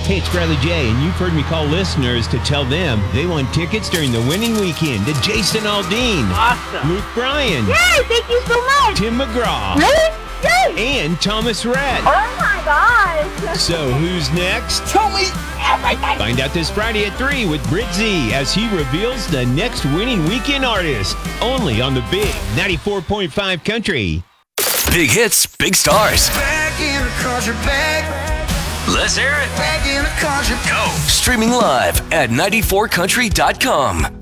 Hey, it's Bradley J, and you've heard me call listeners to tell them they won tickets during the winning weekend to Jason Aldean. Awesome. Luke Bryan. Yay, thank you so much. Tim McGraw. Really? Yay. And Thomas Rhett. Oh my gosh. So who's next? Tell me everything. Find out this Friday at 3 with Brit Z as he reveals the next winning weekend artist. Only on the big 94.5 Country. Big hits, big stars. Back in the country, back Let's hear it. in the country. Go. Streaming live at 94country.com.